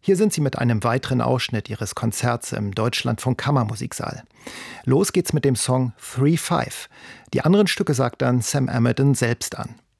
Hier sind sie mit einem weiteren Ausschnitt ihres Konzerts im Deutschlandfunk Kammermusiksaal. Los geht's mit dem Song 3-5. Die anderen Stücke sagt dann Sam Amidon selbst an.